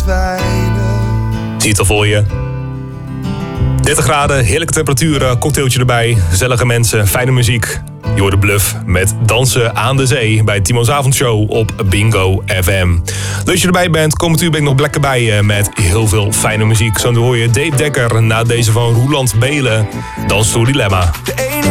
Zie het al voor je. 30 graden, heerlijke temperaturen, cocktailtje erbij, gezellige mensen, fijne muziek. Je hoort de Bluff met Dansen aan de Zee bij Timo's Avondshow op Bingo FM. Leuk dat je erbij bent. Komend uur ben ik nog lekker bij je met heel veel fijne muziek. Zo hoor je Dave Dekker na deze van Roeland Belen. Dans door Dilemma.